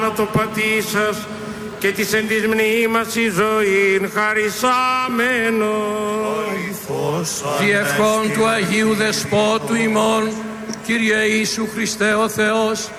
το πατήσας και της εν της μνήμας η ζωήν χαρισάμενο. Διευχών του Αγίου Δεσπότου ημών, Κύριε Ιησού Χριστέ ο Θεός,